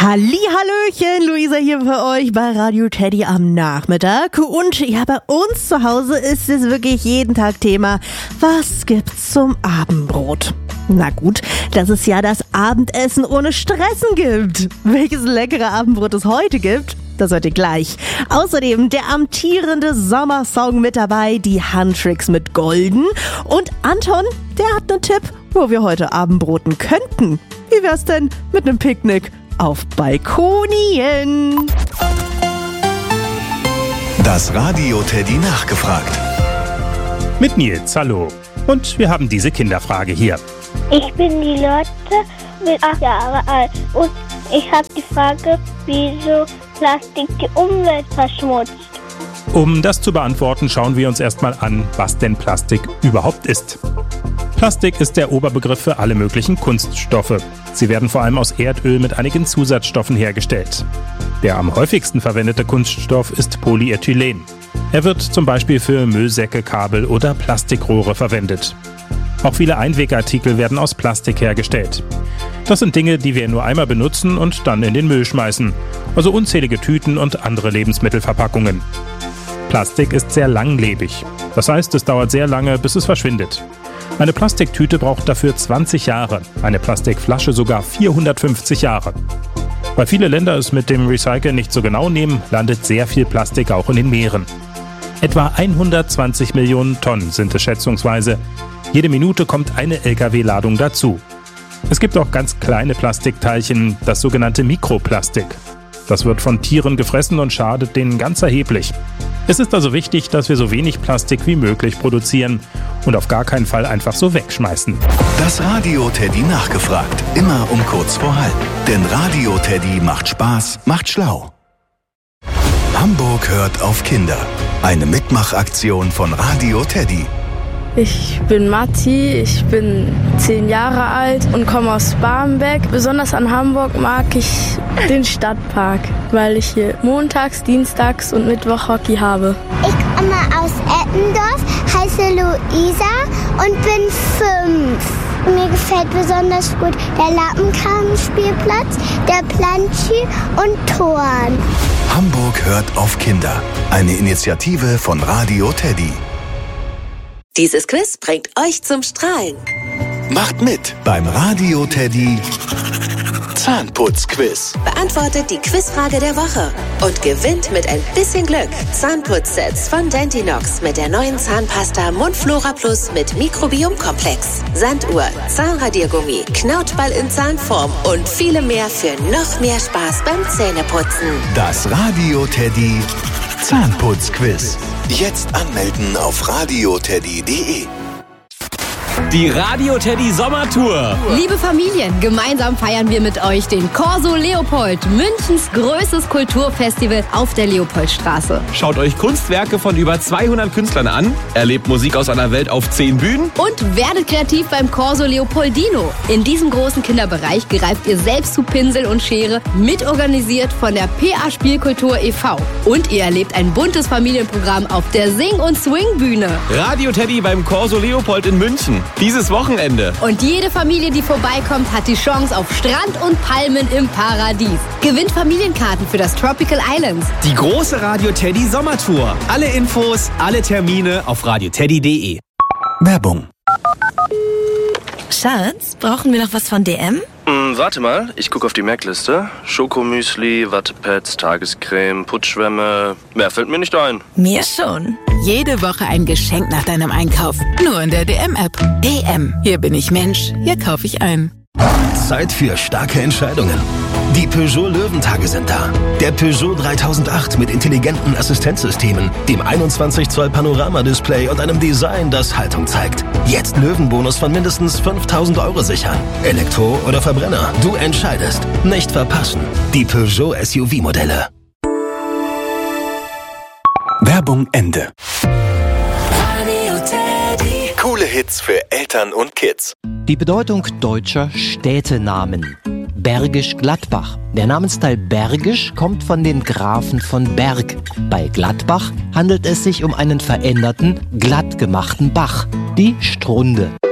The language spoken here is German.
Hallihallöchen, Luisa hier für euch bei Radio Teddy am Nachmittag. Und ja, bei uns zu Hause ist es wirklich jeden Tag Thema, was gibt's zum Abendbrot? Na gut, dass es ja das Abendessen ohne Stressen gibt. Welches leckere Abendbrot es heute gibt, das hört ihr gleich. Außerdem der amtierende Sommersong mit dabei, die Handtricks mit Golden. Und Anton, der hat einen Tipp, wo wir heute Abendbroten könnten. Wie wär's denn mit einem Picknick auf Balkonien? Das Radio Teddy nachgefragt. Mit Nils, hallo. Und wir haben diese Kinderfrage hier. Ich bin die Lotte, bin 8 Jahre alt und ich habe die Frage, wieso Plastik die Umwelt verschmutzt. Um das zu beantworten, schauen wir uns erstmal an, was denn Plastik überhaupt ist. Plastik ist der Oberbegriff für alle möglichen Kunststoffe. Sie werden vor allem aus Erdöl mit einigen Zusatzstoffen hergestellt. Der am häufigsten verwendete Kunststoff ist Polyethylen. Er wird zum Beispiel für Müllsäcke, Kabel oder Plastikrohre verwendet. Auch viele Einwegartikel werden aus Plastik hergestellt. Das sind Dinge, die wir nur einmal benutzen und dann in den Müll schmeißen. Also unzählige Tüten und andere Lebensmittelverpackungen. Plastik ist sehr langlebig. Das heißt, es dauert sehr lange, bis es verschwindet. Eine Plastiktüte braucht dafür 20 Jahre, eine Plastikflasche sogar 450 Jahre. Weil viele Länder es mit dem Recyceln nicht so genau nehmen, landet sehr viel Plastik auch in den Meeren. Etwa 120 Millionen Tonnen sind es schätzungsweise. Jede Minute kommt eine LKW-Ladung dazu. Es gibt auch ganz kleine Plastikteilchen, das sogenannte Mikroplastik. Das wird von Tieren gefressen und schadet denen ganz erheblich. Es ist also wichtig, dass wir so wenig Plastik wie möglich produzieren und auf gar keinen Fall einfach so wegschmeißen. Das Radio Teddy nachgefragt. Immer um kurz vor halb. Denn Radio Teddy macht Spaß, macht schlau. Hamburg hört auf Kinder. Eine Mitmachaktion von Radio Teddy. Ich bin Matti, ich bin 10 Jahre alt und komme aus Barmbek. Besonders an Hamburg mag ich den Stadtpark, weil ich hier montags, dienstags und Mittwoch Hockey habe. Ich komme aus Eppendorf, heiße Luisa und bin 5. Mir gefällt besonders gut der Lappenkranenspielplatz, der Planschie und Toren. Hamburg hört auf Kinder. Eine Initiative von Radio Teddy. Dieses Quiz bringt euch zum Strahlen. Macht mit beim Radio Teddy Zahnputzquiz. Beantwortet die Quizfrage der Woche und gewinnt mit ein bisschen Glück Zahnputzsets von Dentinox mit der neuen Zahnpasta Mundflora Plus mit Mikrobiomkomplex, Sanduhr, Zahnradiergummi, Knautschball in Zahnform und viele mehr für noch mehr Spaß beim Zähneputzen. Das Radio Teddy Zahnputzquiz. Jetzt anmelden auf radioteddy.de. Die Radio Teddy Sommertour. Liebe Familien, gemeinsam feiern wir mit euch den Corso Leopold, Münchens größtes Kulturfestival auf der Leopoldstraße. Schaut euch Kunstwerke von über 200 Künstlern an, erlebt Musik aus aller Welt auf 10 Bühnen und werdet kreativ beim Corso Leopoldino. In diesem großen Kinderbereich greift ihr selbst zu Pinsel und Schere, mitorganisiert von der PA Spielkultur e.V. Und ihr erlebt ein buntes Familienprogramm auf der Sing- und Swing-Bühne. Radio Teddy beim Corso Leopold in München. Dieses Wochenende. Und jede Familie, die vorbeikommt, hat die Chance auf Strand und Palmen im Paradies. Gewinnt Familienkarten für das Tropical Islands. Die große Radio Teddy Sommertour. Alle Infos, alle Termine auf radioteddy.de. Werbung. Schatz, brauchen wir noch was von DM? Warte mal, ich gucke auf die Merkliste. Schokomüsli, Wattepads, Tagescreme, Putzschwämme. Mehr fällt mir nicht ein. Mir schon. Jede Woche ein Geschenk nach deinem Einkauf. Nur in der DM-App. DM. Hier bin ich Mensch. Hier kaufe ich ein. Zeit für starke Entscheidungen. Die Peugeot Löwentage sind da. Der Peugeot 3008 mit intelligenten Assistenzsystemen, dem 21 Zoll Panoramadisplay und einem Design, das Haltung zeigt. Jetzt Löwenbonus von mindestens 5.000 € sichern. Elektro oder Verbrenner, du entscheidest. Nicht verpassen. Die Peugeot SUV-Modelle. Werbung Ende. Coole Hits für Eltern und Kids. Die Bedeutung deutscher Städtenamen. Bergisch Gladbach. Der Namensteil Bergisch kommt von den Grafen von Berg. Bei Gladbach handelt es sich um einen veränderten, glatt gemachten Bach, die Strunde.